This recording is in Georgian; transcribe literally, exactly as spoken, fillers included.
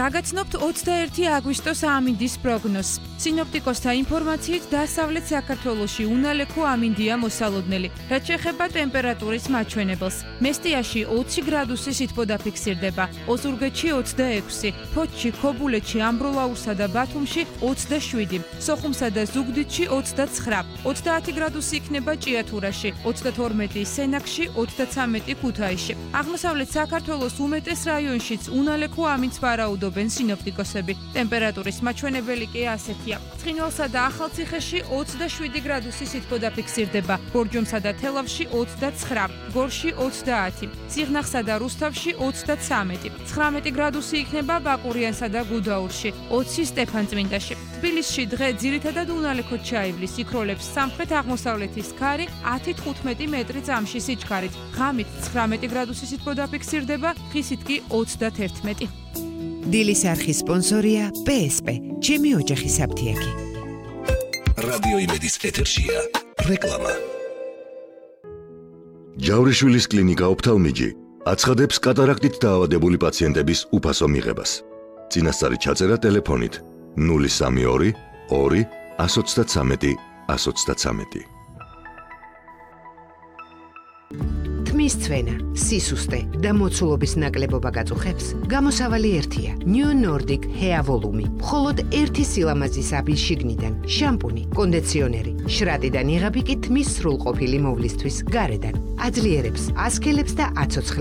გაგაცნობთ ოცდაერთი აგვისტოს ამინდის პროგნოზს. სინოპტიკოსთა ინფორმაციით დასავლეთ საქართველოში უნალექო ამინდია მოსალოდნელი, რაც შეეხება ტემპერატურის მაჩვენებელს. მესტიაში ოცი გრადუსი სითბო დაფიქსირდება, ოზურგეთში ოცდაექვსი, ფოთში, ქობულეთში, ამბროლაურსა და ბათუმში ოცდაშვიდი, სოხუმსა და ზუგდიდში ოცდაცხრა, ოცდაათი გრადუსი იქნება ჭიათურაში, ოცდათორმეტი სენაკში, ოცდაცამეტი ქუთაისში. აღმოსავლეთ საქართველოს უმეტეს რაიონშიც უნალექო ამინდს ვარაუდობენ სინოპტიკოსები. ტემპერატურის მაჩვენებელი კი ასეთია. ცხინვალსა და ახალციხეში ოცდაშვიდი გრადუსი სითბო დაფიქსირდება, ბორჯომსა და თელავში ოცდაცხრა, გორში ოცდაათი, სიღნაღსა და რუსთავში ოცდაცამეტი, ცხრამეტი გრადუსი იქნება ბაკურიანსა და გუდაურში, ოცი სტეფანწმინდაში. თბილისში დღე ძირითადად უნალექოდ ჩაივლის, იქროლებს სამხრეთ-აღმოსავლეთის ქარი ათი თხუთმეტი მეტრი წამში სიჩქარით, ღამით ცხრამეტი გრადუსი სითბო დაფიქსირდება, ხისით კი ოცდაათი. დილის არხის სპონსორია პე ეს პე, ჩემი ოჯახის აფთიაქი. რადიო იმედის ეთერშია რეკლამა. ჯავრიშვილის კლინიკა ოფთალმიჯი აცხადებს კატარაქტით დაავადებული პაციენტების უფასო მიღებას. წინასწარი ჩაწერა ტელეფონით ნული სამი ორი ორი ათს ოცდაცამეტი ათს ოცდაცამეტი. თმის ცვენა, სისუსტე და მოცულობის ნაკლებობა გაწუხებს, გამოსავალი ერთია. New Nordic Hair Volume. მხოლოდ ერთი სილამაზის აბის შიგნიდან, შამპუნი, კონდიციონერი, შრატიდან იღები კი თმის სრულყოფილი მოვლისთვის გარედან. აძლიერებს, ასქელებს და აცოცხლებს